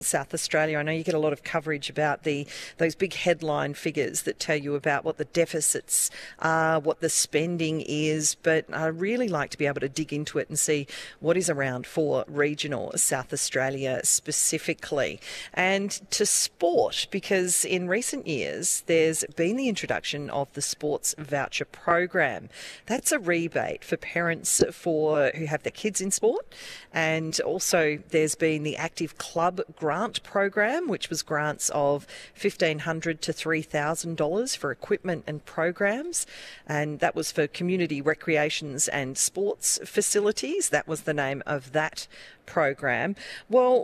South Australia. I know you get a lot of coverage about those big headline figures that tell you about what the deficits are, what the spending is, but I really like to be able to dig into it and see what is around for regional South Australia specifically. And to sport, because in recent years there's been the introduction of the Sports Voucher Program. That's a rebate for parents who have their kids in sport, and also there's been the Active Club Grant Program, which was grants of $1,500 to $3,000 for equipment and programs, and that was for community recreations and sports facilities. That was the name of that program. Well,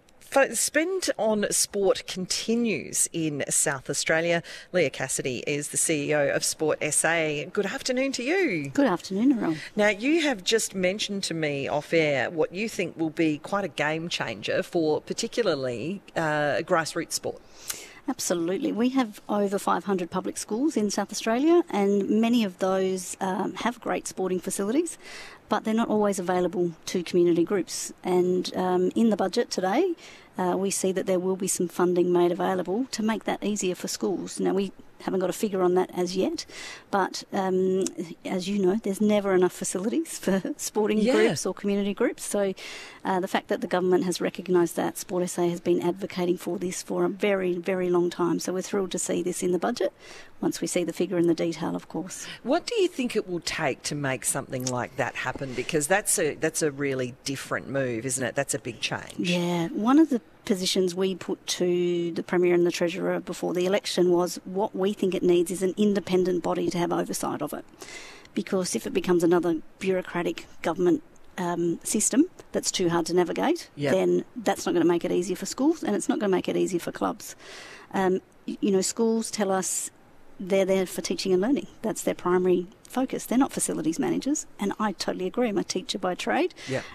Spend on Sport continues in South Australia. Leah Cassidy is the CEO of Sport SA. Good afternoon to you. Good afternoon, Narelle. Now, you have just mentioned to me off air what you think will be quite a game changer for particularly grassroots sport. Absolutely. We have over 500 public schools in South Australia, and many of those have great sporting facilities, but they're not always available to community groups. And in the budget today, we see that there will be some funding made available to make that easier for schools. Now, we haven't got a figure on that as yet, but as you know, there's never enough facilities for sporting groups or community groups. So the fact that the government has recognised that, Sport SA has been advocating for this for a very, very long time. So we're thrilled to see this in the budget, once we see the figure in the detail, of course. What do you think it will take to make something like that happen? Because that's a really different move, isn't it? That's a big change. Yeah. One of the positions we put to the Premier and the Treasurer before the election was what we think it needs is an independent body to have oversight of it. Because if it becomes another bureaucratic government system that's too hard to navigate, then that's not going to make it easier for schools, and it's not going to make it easier for clubs. Schools tell us they're there for teaching and learning. That's their primary focus. They're not facilities managers, and I totally agree. I'm a teacher by trade.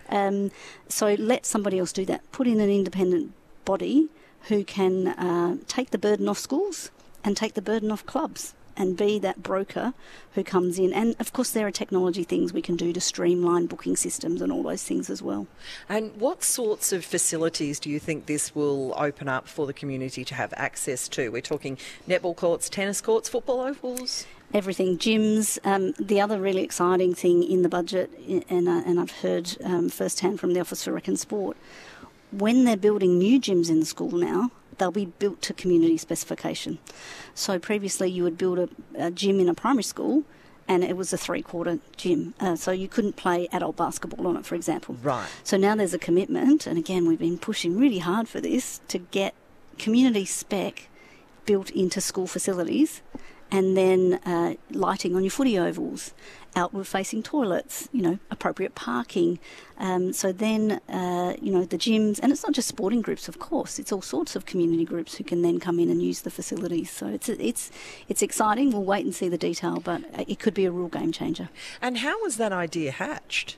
So let somebody else do that. Put in an independent body who can take the burden off schools and take the burden off clubs and be that broker who comes in. And, of course, there are technology things we can do to streamline booking systems and all those things as well. And what sorts of facilities do you think this will open up for the community to have access to? We're talking netball courts, tennis courts, football ovals? Everything, gyms. The other really exciting thing in the budget, and I've heard firsthand from the Office for Rec and Sport, when they're building new gyms in the school now, they'll be built to community specification. So previously you would build a gym in a primary school and it was a three-quarter gym. So you couldn't play adult basketball on it, for example. Right. So now there's a commitment, and again we've been pushing really hard for this, to get community spec built into school facilities, and then lighting on your footy ovals, outward-facing toilets, appropriate parking. So then, the gyms, and it's not just sporting groups, of course. It's all sorts of community groups who can then come in and use the facilities. So it's exciting. We'll wait and see the detail, but it could be a real game changer. And how was that idea hatched?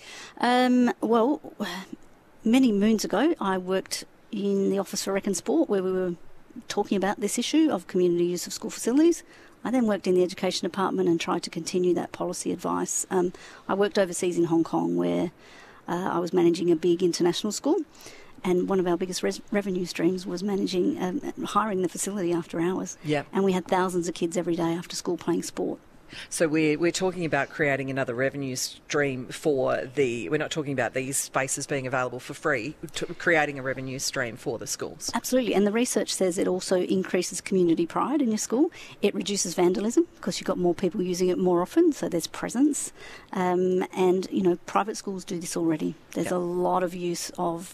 Well, many moons ago, I worked in the Office for Rec and Sport, where we were talking about this issue of community use of school facilities. I then worked in the Education Department and tried to continue that policy advice. I worked overseas in Hong Kong, where I was managing a big international school, and one of our biggest revenue streams was hiring the facility after hours. And we had thousands of kids every day after school playing sport. So we're talking about creating another revenue stream we're not talking about these spaces being available for free, creating a revenue stream for the schools. Absolutely, and the research says it also increases community pride in your school. It reduces vandalism because you've got more people using it more often, so there's presence. And, private schools do this already. There's a lot of use of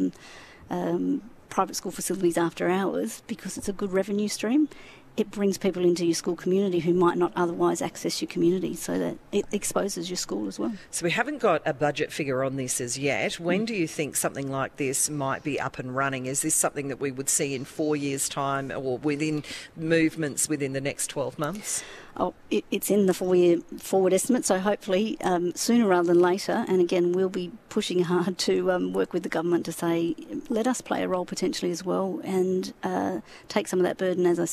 private school facilities after hours because it's a good revenue stream. It brings people into your school community who might not otherwise access your community, so that it exposes your school as well. So we haven't got a budget figure on this as yet. When do you think something like this might be up and running? Is this something that we would see in 4 years' time, or within movements within the next 12 months? Oh, it's in the 4-year forward estimate, so hopefully sooner rather than later. And again, we'll be pushing hard to work with the government to say, let us play a role potentially as well, and take some of that burden, as I said, off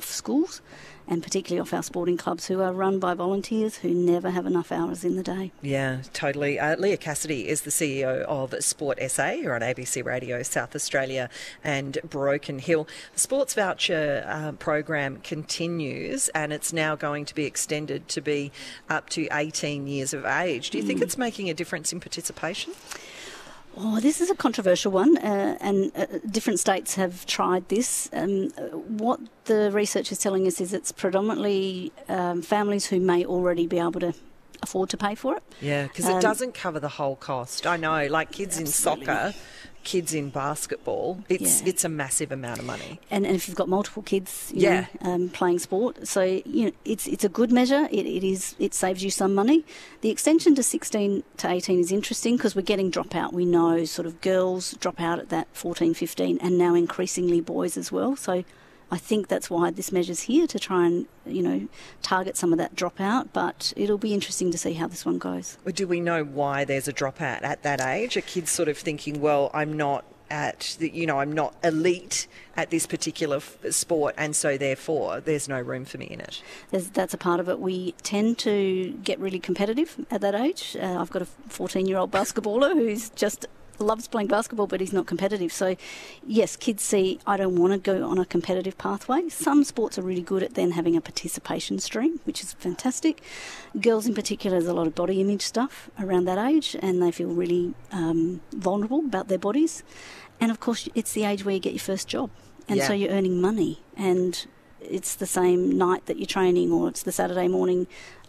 schools, and particularly off our sporting clubs, who are run by volunteers who never have enough hours in the day. Yeah, totally. Leah Cassidy is the CEO of Sport SA here on ABC Radio South Australia and Broken Hill. The Sports Voucher program continues, and it's now going to be extended to be up to 18 years of age. Do you think it's making a difference in participation? Oh, this is a controversial one, and different states have tried this. What the research is telling us is it's predominantly families who may already be able to afford to pay for it. Yeah, because it doesn't cover the whole cost. I know, like kids Absolutely. in soccer, kids in basketball, it's a massive amount of money. And if you've got multiple kids, you know, playing sport, so it's a good measure. It saves you some money. The extension to 16 to 18 is interesting because we're getting dropout. We know sort of girls drop out at that 14, 15, and now increasingly boys as well. So I think that's why this measure's here, to try and, target some of that dropout, but it'll be interesting to see how this one goes. Do we know why there's a dropout at that age? Are kids sort of thinking, well, I'm not I'm not elite at this particular sport, and so therefore there's no room for me in it? That's a part of it. We tend to get really competitive at that age. I've got a 14-year-old basketballer who's just loves playing basketball, but he's not competitive. So, yes, kids see, I don't want to go on a competitive pathway. Some sports are really good at then having a participation stream, which is fantastic. Girls in particular, there's a lot of body image stuff around that age, and they feel really vulnerable about their bodies. And, of course, it's the age where you get your first job. And so you're earning money, and it's the same night that you're training, or it's the Saturday morning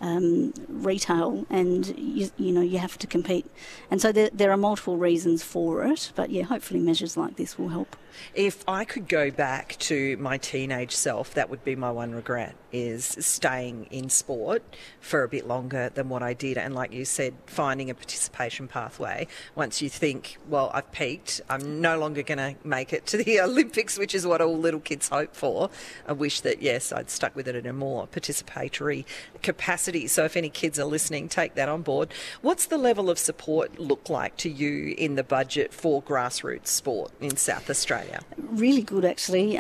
retail, and you have to compete. And so there are multiple reasons for it, but hopefully measures like this will help. If I could go back to my teenage self, that would be my one regret, is staying in sport for a bit longer than what I did. And like you said, finding a participation pathway. Once you think, well, I've peaked, I'm no longer going to make it to the Olympics, which is what all little kids hope for. I wish that, yes, I'd stuck with it in a more participatory capacity. So if any kids are listening, take that on board. What's the level of support look like to you in the budget for grassroots sport in South Australia? Really good, actually.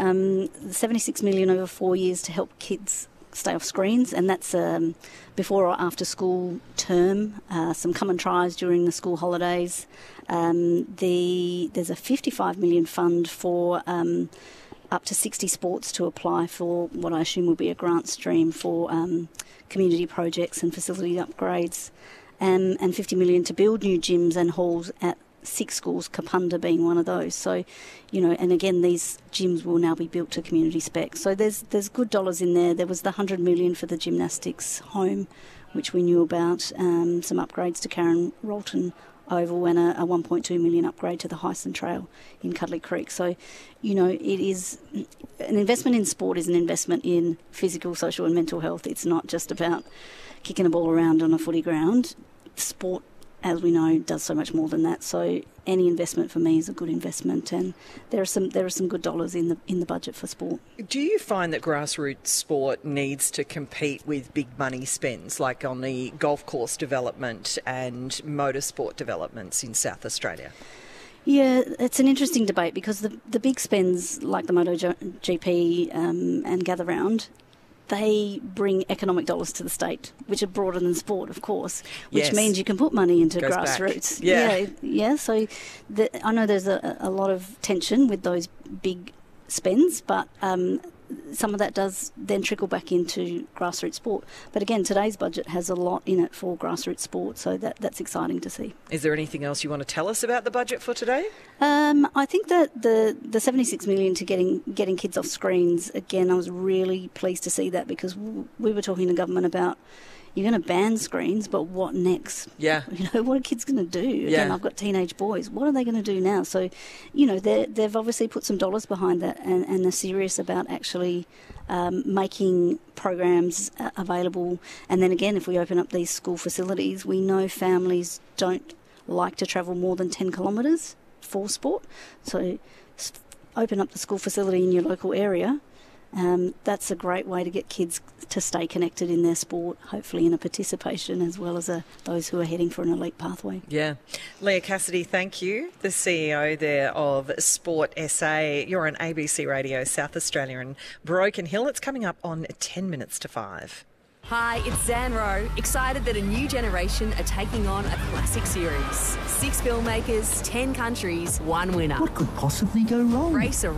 76 million over 4 years to help kids stay off screens, and that's before or after school term, some come and tries during the school holidays. There's a 55 million fund for up to 60 sports to apply for what I assume will be a grant stream for community projects and facility upgrades, and 50 million to build new gyms and halls at 6 schools, Kapunda being one of those. So, and again, these gyms will now be built to community spec. So there's good dollars in there. There was the 100 million for the gymnastics home, which we knew about, some upgrades to Karen Rolton Oval, and a 1.2 million upgrade to the Hyson Trail in Cuddly Creek. So, it is an investment in sport is an investment in physical, social and mental health. It's not just about kicking a ball around on a footy ground. Sport, as we know, does so much more than that. So any investment for me is a good investment, and there are some good dollars in the budget for sport. Do you find that grassroots sport needs to compete with big money spends, like on the golf course development and motorsport developments in South Australia? Yeah, it's an interesting debate, because the big spends like the MotoGP and Gather Round, they bring economic dollars to the state, which are broader than sport, of course, which means you can put money into grassroots. Yeah. So I know there's a lot of tension with those big spends, but some of that does then trickle back into grassroots sport. But again, today's budget has a lot in it for grassroots sport, so that's exciting to see. Is there anything else you want to tell us about the budget for today? I think that the 76 million to getting kids off screens, again, I was really pleased to see that, because we were talking to government about, you're going to ban screens, but what next? Yeah. What are kids going to do? Again, I've got teenage boys. What are they going to do now? So, they've obviously put some dollars behind that, and are serious about actually making programs available. And then again, if we open up these school facilities, we know families don't like to travel more than 10 kilometres for sport. So open up the school facility in your local area, That's a great way to get kids to stay connected in their sport, hopefully in a participation as well as those who are heading for an elite pathway. Yeah. Leah Cassidy, thank you, the CEO there of Sport SA. You're on ABC Radio South Australia and Broken Hill. It's coming up on 10 minutes to 5. Hi, it's Zan Rowe, excited that a new generation are taking on a classic series. 6 filmmakers, 10 countries, 1 winner. What could possibly go wrong? Race